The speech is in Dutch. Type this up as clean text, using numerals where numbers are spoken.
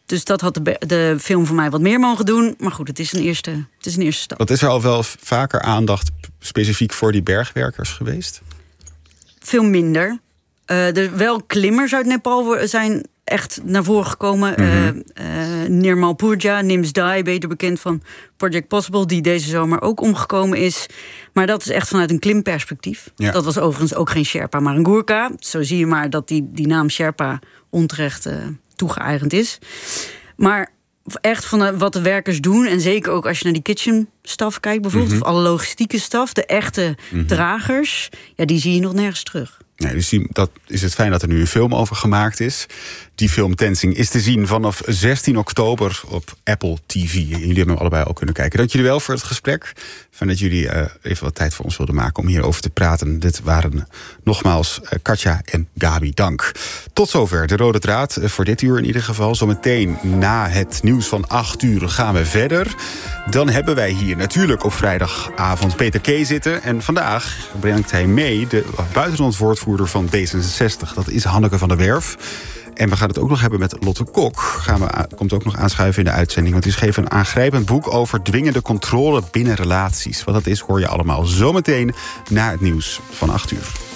Dus dat had de film voor mij wat meer mogen doen. Maar goed, het is een eerste stap. Wat is er al wel vaker aandacht specifiek voor die bergwerkers geweest? Veel minder. Er wel klimmers uit Nepal zijn echt naar voren gekomen. Nirmal Purja, Nims Dai, beter bekend van Project Possible, die deze zomer ook omgekomen is. Maar dat is echt vanuit een klimperspectief. Ja. Dat was overigens ook geen Sherpa, maar een Gurkha. Zo zie je maar dat die naam Sherpa onterecht toegeëigend is. Maar echt van wat de werkers doen, en zeker ook als je naar die kitchen staf kijkt bijvoorbeeld, of alle logistieke staf, de echte dragers, ja, die zie je nog nergens terug. Nee, dus dat is het fijn dat er nu een film over gemaakt is. Die film Tenzing is te zien vanaf 16 oktober op Apple TV. Jullie hebben hem allebei ook kunnen kijken. Dank jullie wel voor het gesprek. Fijn dat jullie even wat tijd voor ons wilden maken om hierover te praten. Dit waren nogmaals Katja en Gabi. Dank. Tot zover de Rode Draad voor dit uur in ieder geval. Zometeen na het nieuws van 8 uur gaan we verder. Dan hebben wij hier natuurlijk op vrijdagavond Peter K. zitten. En vandaag brengt hij mee de buitenlandwoordvoerder van D66. Dat is Hanneke van der Werf. En we gaan het ook nog hebben met Lotte Kok. Komt ook nog aanschuiven in de uitzending. Want die schreef een aangrijpend boek over dwingende controle binnen relaties. Wat dat is, hoor je allemaal zometeen na het nieuws van 8 uur.